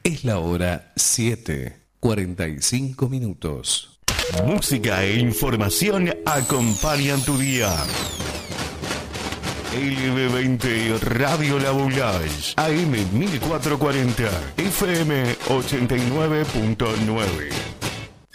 Es la hora 7:45. Música e información acompañan tu día. LB20 Radio La Boulage, AM 1440, FM 89.9.